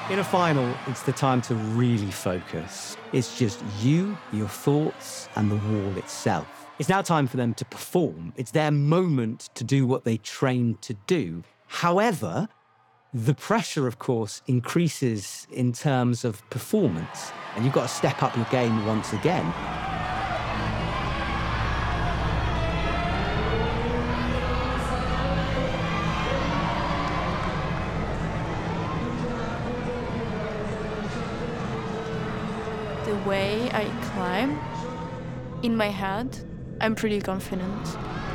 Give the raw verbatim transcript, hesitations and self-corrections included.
In a final, it's the time to really focus. It's just you, your thoughts, and the wall itself. It's now time for them to perform. It's their moment to do what they trained to do. However, the pressure, of course, increases in terms of performance, and you've got to step up your game once again. The way I climb, in my head, I'm pretty confident.